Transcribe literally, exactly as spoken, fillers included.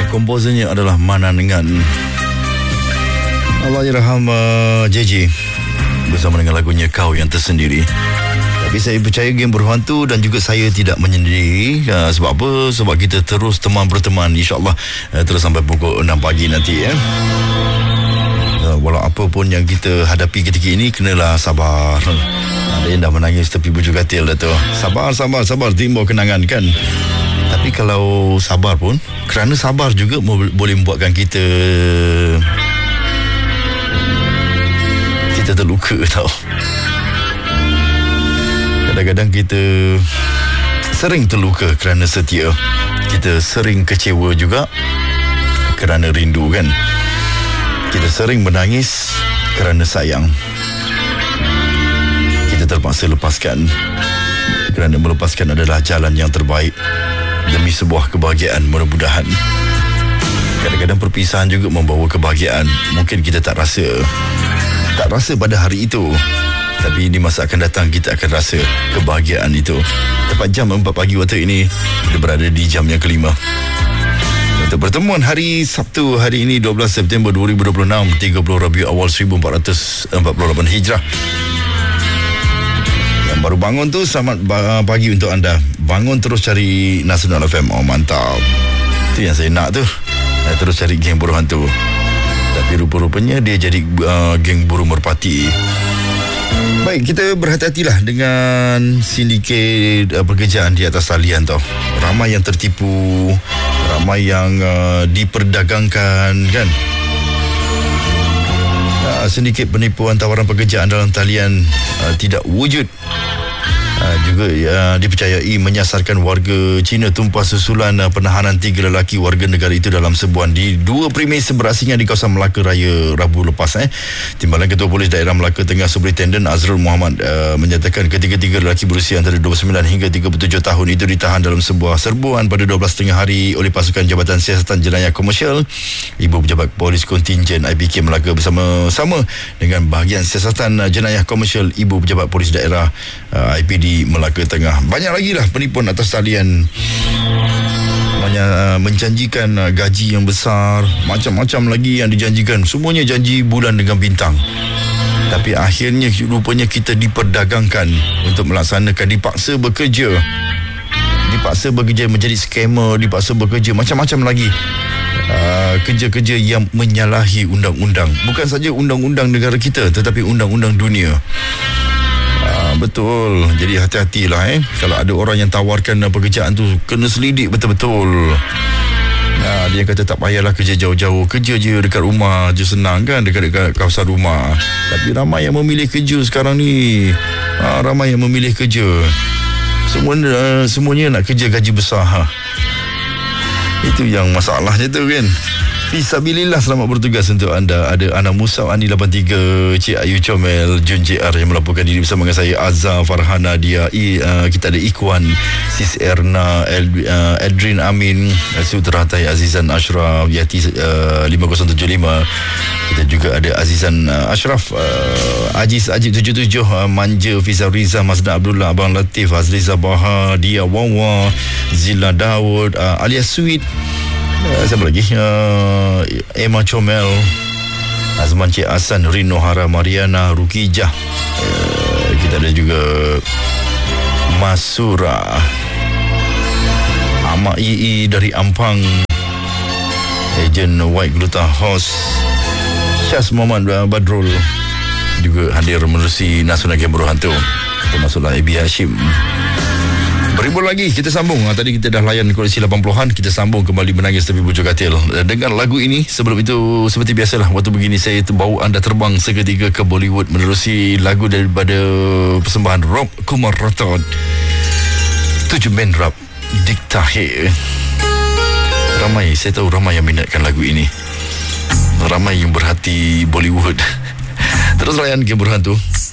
komposernya adalah Manan Engan. Allahyarham uh, J J bersama dengan lagunya Kau Yang Tersendiri. Tapi saya percaya Geng Berhantu dan juga saya tidak menyendiri. uh, Sebab apa? Sebab kita terus teman berteman, InsyaAllah uh, terus sampai pukul enam pagi nanti ya. uh, Walau apa pun yang kita hadapi ketika ini, kenalah sabar. Ada yang dah menangis tepi bujur katil dah tu. Sabar, sabar, sabar, timbul kenangan kan. Tapi kalau sabar pun, kerana sabar juga boleh membuatkan kita Kita terluka tau. Kadang-kadang kita sering terluka kerana setia. Kita sering kecewa juga kerana rindu kan. Kita sering menangis kerana sayang. Kita terpaksa lepaskan kerana melepaskan adalah jalan yang terbaik demi sebuah kebahagiaan mudah-mudahan. Kadang-kadang perpisahan juga membawa kebahagiaan. Mungkin kita tak rasa Tak rasa pada hari itu, tapi di masa akan datang kita akan rasa kebahagiaan itu. Tepat jam empat pagi waktu ini, kita berada di jam yang kelima. Untuk pertemuan hari Sabtu hari ini dua belas September dua ribu dua puluh enam, tiga puluh Rabiul Awal seribu empat ratus empat puluh lapan Hijrah. Yang baru bangun tu, selamat pagi untuk anda. Bangun terus cari Nasional F M. Oh mantap. Itu yang saya nak tu. Terus cari Geng Berhantu. Tapi rupa-rupanya dia jadi uh, geng buru merpati. Baik, kita berhati-hatilah dengan sindiket uh, pekerjaan di atas talian tau. Ramai yang tertipu, ramai yang uh, diperdagangkan kan. Uh, sindiket penipuan tawaran pekerjaan dalam talian uh, tidak wujud. Uh, juga uh, dipercayai menyasarkan warga Cina tumpah susulan uh, penahanan tiga lelaki warga negara itu dalam sebuah di dua premis berasingan di kawasan Melaka Raya Rabu lepas. Eh. Timbalan Ketua Polis Daerah Melaka Tengah Superintenden Azrul Muhammad uh, menyatakan ketiga-tiga lelaki berusia antara dua puluh sembilan hingga tiga puluh tujuh tahun itu ditahan dalam sebuah serbuan pada dua belas tengah hari oleh pasukan Jabatan Siasatan Jenayah Komersial. Ibu Pejabat Polis Kontingen I P K Melaka bersama-sama dengan bahagian Siasatan Jenayah Komersial Ibu Pejabat Polis Daerah uh, I P D Melaka Tengah. Banyak lagi lah penipuan atas talian. Banyak menjanjikan gaji yang besar, macam-macam lagi yang dijanjikan. Semuanya janji bulan dengan bintang. Tapi akhirnya rupanya kita diperdagangkan untuk melaksanakan, dipaksa bekerja. Dipaksa bekerja menjadi scammer, dipaksa bekerja macam-macam lagi. Uh, kerja-kerja yang menyalahi undang-undang. Bukan saja undang-undang negara kita, tetapi undang-undang dunia. Betul. Jadi hati-hatilah eh. Kalau ada orang yang tawarkan pekerjaan tu, kena selidik betul-betul. Nah, dia kata tak payahlah kerja jauh-jauh, kerja je dekat rumah je, senang kan, dekat-dekat kawasan rumah. Tapi ramai yang memilih kerja sekarang ni. Ha, ramai yang memilih kerja. Semua uh, semuanya nak kerja gaji besar. Ha. Itu yang masalahnya tu kan. Fisabilillah, selamat bertugas untuk anda. Ada Ana Musa Ani lapan tiga, Cik Ayu Comel, Jun J R yang melaporkan diri bersama dengan saya, Azhar, Farhana, dia I, uh, kita ada Ikwan, Sis Erna, El, uh, Edrin Amin, Suteratai, Azizan Ashraf, Yati uh, lima kosong tujuh lima. Kita juga ada Azizan uh, Ashraf, uh, Aziz Ajib tujuh tujuh, uh, Manja, Fizal Riza, Mazda Abdullah, Abang Latif, Azliza Baha, Dia Wawa, Zila Daud, uh, alias Sweet. Uh, siapa lagi? Uh, Emma Comel, Azman Cik Hasan, Rino Hara, Mariana, Rukijah. Uh, kita ada juga Masura, Ahmad I I dari Ampang, Ejen White Gluta Host, Syaz Muhammad Badrul juga hadir menerusi Nasional Geng Berhantu, termasuklah A B Hashim. Beribu lagi, kita sambung. Tadi kita dah layan koleksi lapan puluhan, kita sambung kembali Menangis Tepi Bujur Katil dengan lagu ini. Sebelum itu, seperti biasalah, waktu begini saya bawa anda terbang seketika ke Bollywood menerusi lagu daripada persembahan Rob Kumar Rathod, Tujuh Men Rap Diktahir. Ramai, saya tahu ramai yang minatkan lagu ini. Ramai yang berhati Bollywood. Terus layan Geng Berhantu.